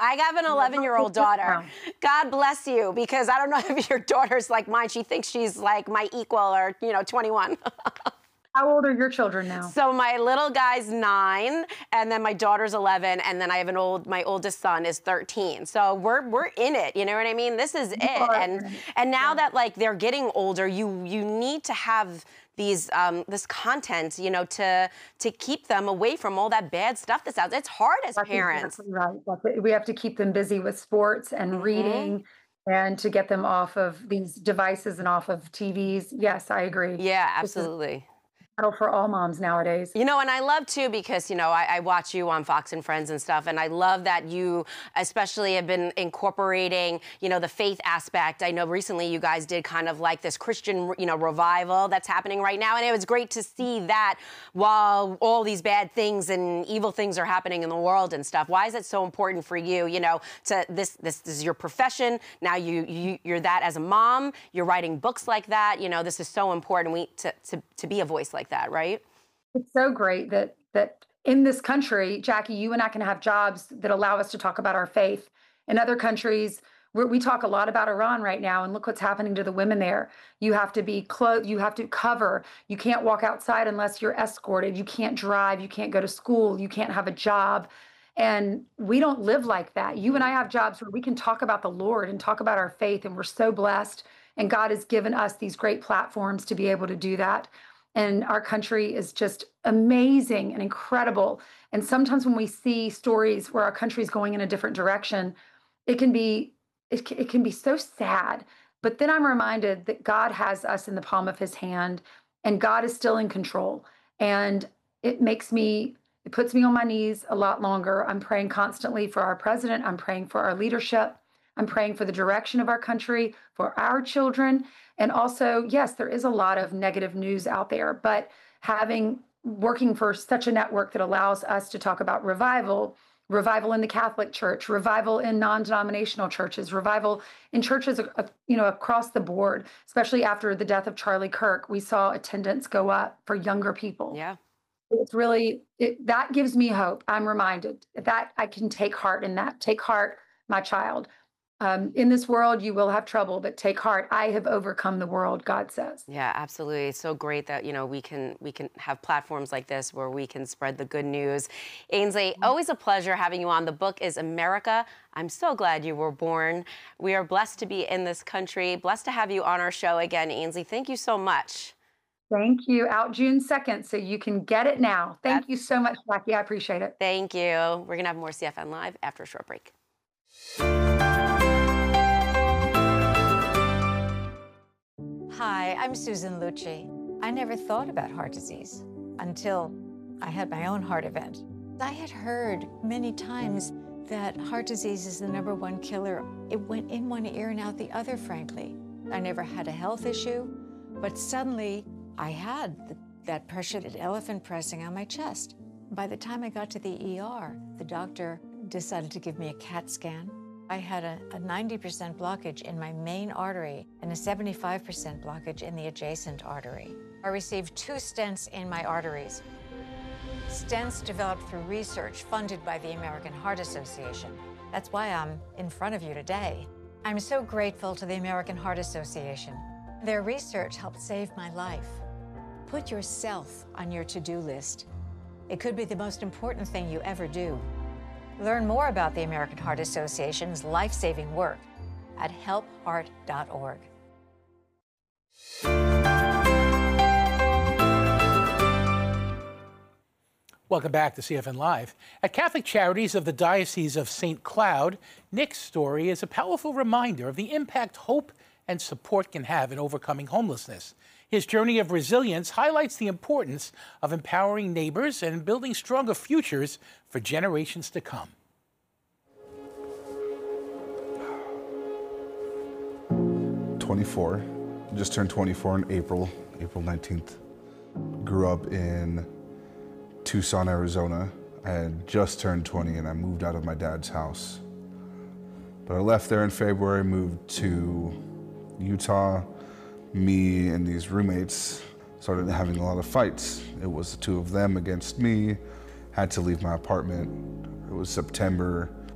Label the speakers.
Speaker 1: I have an 11-year-old daughter. God bless you, because I don't know if your daughter's like mine. She thinks she's like my equal or, 21.
Speaker 2: How old are your children now?
Speaker 1: So my little guy's 9, and then my daughter's 11, and then I have my oldest son is 13. So we're in it, you know what I mean? This is it. And now that like they're getting older, you need to have these this content, to keep them away from all that bad stuff that's out there. It's hard as parents.
Speaker 2: Exactly right. We have to keep them busy with sports and reading, and to get them off of these devices and off of TVs. Yes, I agree.
Speaker 1: Yeah, absolutely.
Speaker 2: Battle for all moms nowadays.
Speaker 1: And I love too, because, I watch you on Fox and Friends and stuff, and I love that you especially have been incorporating, the faith aspect. I know recently you guys did kind of like this Christian, revival that's happening right now, and it was great to see that while all these bad things and evil things are happening in the world and stuff. Why is it so important for you, to this is your profession, now you're that as a mom, you're writing books like that, this is so important to be a voice like that, right?
Speaker 2: It's so great that in this country, Jackie, you and I can have jobs that allow us to talk about our faith. In other countries, we talk a lot about Iran right now, and look what's happening to the women there. You have to be clothed, you have to cover. You can't walk outside unless you're escorted. You can't drive, you can't go to school, you can't have a job. And we don't live like that. You and I have jobs where we can talk about the Lord and talk about our faith, and we're so blessed. And God has given us these great platforms to be able to do that. And our country is just amazing and incredible. And sometimes when we see stories where our country is going in a different direction, it can be so sad. But then I'm reminded that God has us in the palm of his hand, and God is still in control. And it puts me on my knees a lot longer. I'm praying constantly for our president. I'm praying for our leadership. I'm praying for the direction of our country, for our children. And also, yes, there is a lot of negative news out there, but working for such a network that allows us to talk about revival in the Catholic Church, revival in non-denominational churches, revival in churches, across the board, especially after the death of Charlie Kirk, we saw attendance go up for younger people.
Speaker 1: Yeah.
Speaker 2: It's really, that gives me hope. I'm reminded that I can take heart in that. Take heart, my child. In this world, you will have trouble, but take heart. I have overcome the world, God says.
Speaker 1: Yeah, absolutely. It's so great that, we can have platforms like this where we can spread the good news. Ainsley, always a pleasure having you on. The book is America. I'm so glad you were born. We are blessed to be in this country, blessed to have you on our show again, Ainsley. Thank you so much.
Speaker 2: Thank you. Out June 2nd, so you can get it now. Thank you so much, Jackie. I appreciate it.
Speaker 1: Thank you. We're going to have more CFN Live after a short break.
Speaker 3: Hi, I'm Susan Lucci. I never thought about heart disease until I had my own heart event. I had heard many times that heart disease is the #1 killer. It went in one ear and out the other, frankly. I never had a health issue, but suddenly I had that pressure, that elephant pressing on my chest. By the time I got to the ER, the doctor decided to give me a CAT scan. I had a 90% blockage in my main artery and a 75% blockage in the adjacent artery. I received 2 stents in my arteries. Stents developed through research funded by the American Heart Association. That's why I'm in front of you today. I'm so grateful to the American Heart Association. Their research helped save my life. Put yourself on your to-do list. It could be the most important thing you ever do. Learn more about the American Heart Association's life-saving work at helpheart.org.
Speaker 4: Welcome back to CFN Live. At Catholic Charities of the Diocese of St. Cloud, Nick's story is a powerful reminder of the impact hope and support can have in overcoming homelessness. His journey of resilience highlights the importance of empowering neighbors and building stronger futures for generations to come.
Speaker 5: 24, just turned 24 in April 19th. Grew up in Tucson, Arizona. I had just turned 20 and I moved out of my dad's house. But I left there in February, moved to Utah. Me and these roommates started having a lot of fights. It was the 2 of them against me. Had to leave my apartment. It was September.